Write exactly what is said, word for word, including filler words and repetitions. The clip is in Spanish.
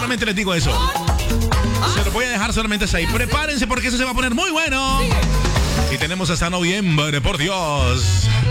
Solamente les digo eso. Se los voy a dejar solamente ahí. Prepárense porque eso se va a poner muy bueno. Y tenemos hasta noviembre, por Dios.